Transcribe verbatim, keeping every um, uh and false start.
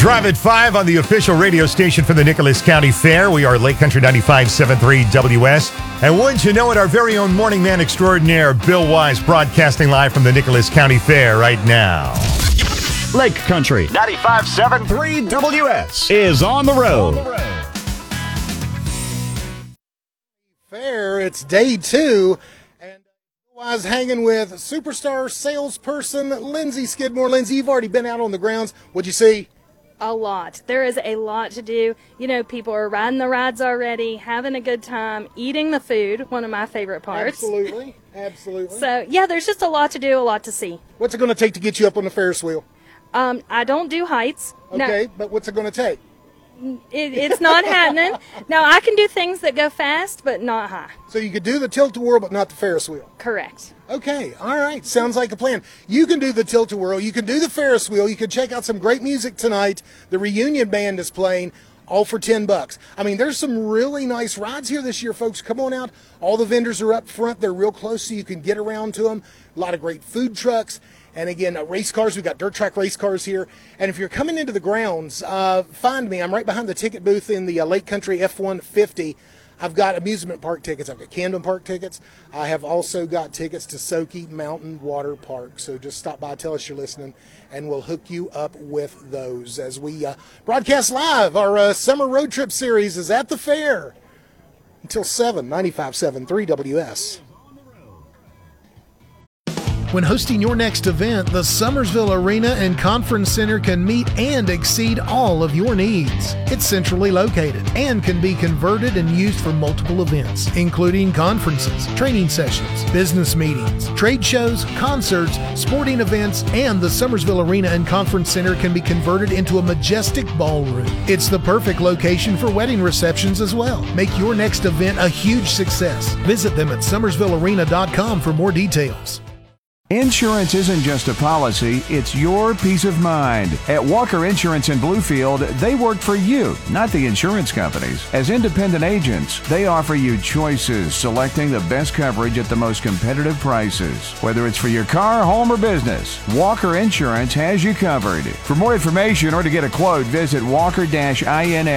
Drive at five on the official radio station for the Nicholas County Fair. We are Lake Country ninety-five point seven three W S. And wouldn't you know it, our very own morning man extraordinaire, Bill Wise, broadcasting live from the Nicholas County Fair right now. Lake Country ninety-five point seven three W S is on the road. On the road. Fair, it's day two, and I was hanging with superstar salesperson Lindsay Skidmore. Lindsay, you've already been out on the grounds. What'd you see? A lot. There is a lot to do. You know, people are riding the rides already, having a good time, eating the food, one of my favorite parts. Absolutely, absolutely. So, yeah, there's just a lot to do, a lot to see. What's it going to take to get you up on the Ferris wheel? Um, I don't do heights. Okay, no, but what's it going to take? it, it's not happening. Now, I can do things that go fast, but not high. So you could do the tilt-a-whirl, but not the Ferris wheel? Correct. Okay, all right. Sounds like a plan. You can do the tilt-a-whirl. You can do the Ferris wheel. You can check out some great music tonight. The Reunion Band is playing, all for ten bucks. I mean, there's some really nice rides here this year, folks. Come on out. All the vendors are up front. They're real close, so you can get around to them. A lot of great food trucks. And again, uh, race cars. We've got dirt track race cars here. And if you're coming into the grounds, uh, find me. I'm right behind the ticket booth in the uh, Lake Country F one fifty. I've got amusement park tickets. I've got Camden Park tickets. I have also got tickets to Soaky Mountain Water Park. So just stop by, tell us you're listening, and we'll hook you up with those as we uh, broadcast live. Our uh, summer road trip series is at the fair until seven, ninety-five point seven three W S. When hosting your next event, the Summersville Arena and Conference Center can meet and exceed all of your needs. It's centrally located and can be converted and used for multiple events, including conferences, training sessions, business meetings, trade shows, concerts, sporting events, and the Summersville Arena and Conference Center can be converted into a majestic ballroom. It's the perfect location for wedding receptions as well. Make your next event a huge success. Visit them at summersville arena dot com for more details. Insurance isn't just a policy, it's your peace of mind. At Walker Insurance in Bluefield, they work for you, not the insurance companies. As independent agents, they offer you choices, selecting the best coverage at the most competitive prices. Whether it's for your car, home, or business, Walker Insurance has you covered. For more information or to get a quote, visit walker dash ins